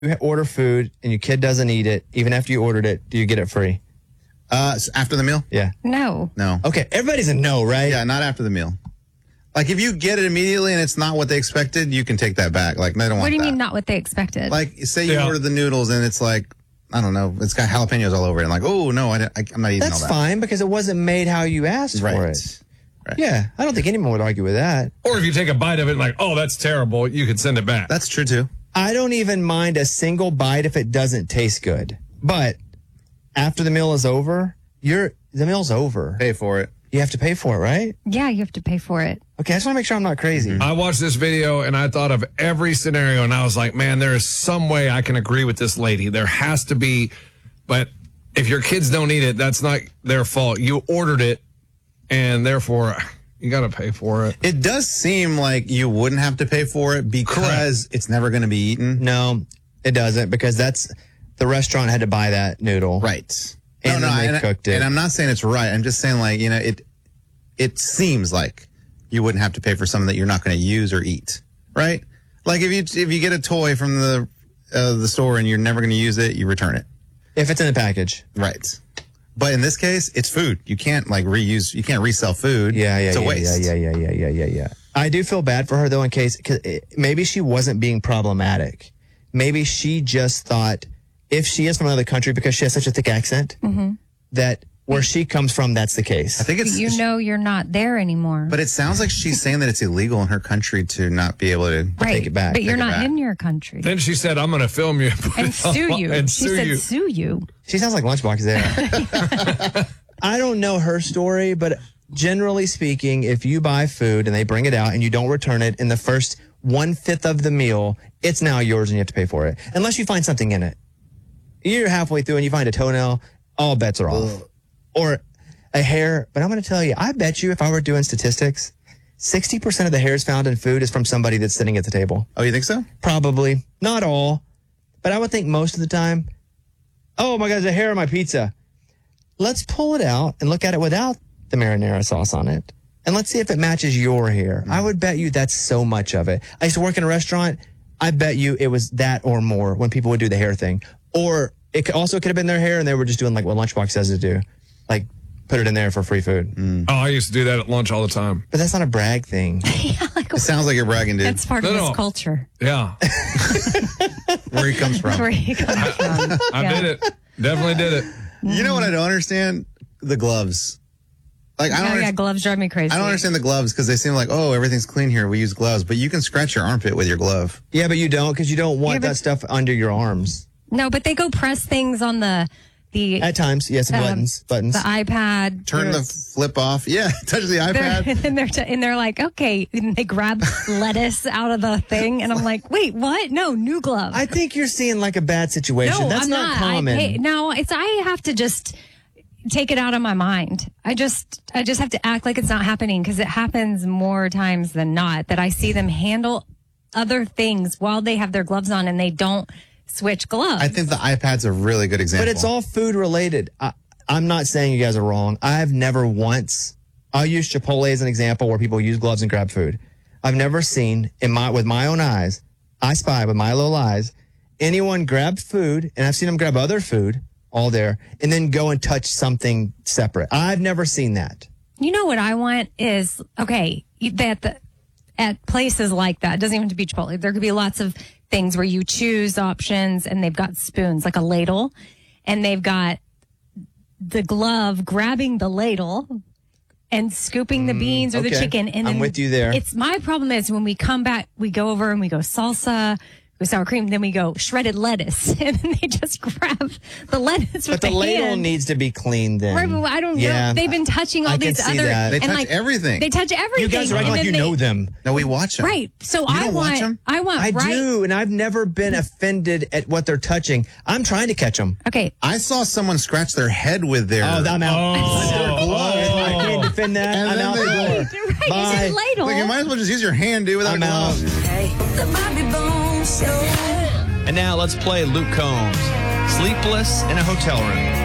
You order food and your kid doesn't eat it, even after you ordered it, do you get it free? After the meal? Yeah. No. Okay, everybody's a no, right? Yeah, not after the meal. Like, if you get it immediately and it's not what they expected, you can take that back. Like, they don't want that. What do you mean not what they expected? Like, say you order the noodles and it's like, I don't know, it's got jalapenos all over it. And like, oh, no, I'm not eating all that. That's fine because it wasn't made how you asked for it. Right. Yeah, I don't think anyone would argue with that. Or if you take a bite of it and like, oh, that's terrible, you could send it back. That's true, too. I don't even mind a single bite if it doesn't taste good. But after the meal is over, the meal's over. Pay for it. You have to pay for it, right? Yeah, you have to pay for it. Okay, I just want to make sure I'm not crazy. I watched this video and I thought of every scenario and I was like, man, there is some way I can agree with this lady. There has to be, but if your kids don't eat it, that's not their fault. You ordered it and therefore you got to pay for it. It does seem like you wouldn't have to pay for it because it's never going to be eaten. No, it doesn't because the restaurant had to buy that noodle. Right. And then they cooked it. And I'm not saying it's right. I'm just saying, like, it seems like you wouldn't have to pay for something that you're not going to use or eat, right? Like if you get a toy from the store and you're never going to use it, you return it. If it's in the package. Right. But in this case, it's food. You can't you can't resell food. It's a waste. Yeah. I do feel bad for her though, in case, cause maybe she wasn't being problematic. Maybe she just thought if she is from another country because she has such a thick accent that where she comes from, that's the case. I think it's you're not there anymore. But it sounds like she's saying that it's illegal in her country to not be able to take it back. But you're not in your country. Then she said, I'm going to film you. And sue you. And she said sue you. She sounds like Lunchbox there. I don't know her story, but generally speaking, if you buy food and they bring it out and you don't return it in the first 1/5 of the meal, it's now yours and you have to pay for it. Unless you find something in it. You're halfway through and you find a toenail, all bets are off. Or a hair. But I'm going to tell you, I bet you if I were doing statistics, 60% of the hairs found in food is from somebody that's sitting at the table. Oh, you think so? Probably. Not all. But I would think most of the time, oh my God, there's a hair on my pizza. Let's pull it out and look at it without the marinara sauce on it. And let's see if it matches your hair. I would bet you that's so much of it. I used to work in a restaurant. I bet you it was that or more when people would do the hair thing. Or it also could have been their hair and they were just doing like what Lunchbox says to do. Like put it in there for free food. Oh, I used to do that at lunch all the time. But that's not a brag thing. It sounds like you're bragging, dude. That's part of his culture. Yeah. Where he comes from. Where he comes from. I did it. Definitely did it. You know what I don't understand? The gloves. Like gloves drive me crazy. I don't understand the gloves because they seem like, oh, everything's clean here. We use gloves. But you can scratch your armpit with your glove. Yeah, but you don't because you don't want that stuff under your arms. No, but they go press things on the at times, yes, buttons. The iPad. Turn the flip off. Yeah, touch the iPad. And they're like, okay. And they grab lettuce out of the thing. And I'm like, wait, what? No, new glove. I think you're seeing like a bad situation. No, That's I'm not common. I have to just take it out of my mind. I just have to act like it's not happening because it happens more times than not that I see them handle other things while they have their gloves on and they don't switch gloves. I think the iPad's a really good example. But it's all food related. I'm not saying you guys are wrong. I've never once, I'll use Chipotle as an example where people use gloves and grab food. I've never seen with my own eyes, I spy with my little eyes, anyone grab food, and I've seen them grab other food, all there, and then go and touch something separate. I've never seen that. You know what I want is, okay, at places like that, it doesn't even have to be Chipotle, there could be lots of things where you choose options and they've got spoons, like a ladle, and they've got the glove grabbing the ladle and scooping the beans or the chicken. And I'm with you there. It's my problem is when we come back, we go over and we go salsa, with sour cream, then we go shredded lettuce, and then they just grab the lettuce with the ladle hand. Needs to be cleaned then. Right, but I don't know. They've been touching all these other... They touch everything. They touch everything. You guys are acting like you know them. No, we watch them. Right. So I want I do, and I've never been offended at what they're touching. I'm trying to catch them. Okay. I saw someone scratch their head with their... Oh, I'm out. I can't defend that. And I'm out the door. Right, Bye. you said ladle. Like, you might as well just use your hand, dude, without gloves. The Bobby Bones Show. And now let's play Luke Combs. Sleepless in a Hotel Room.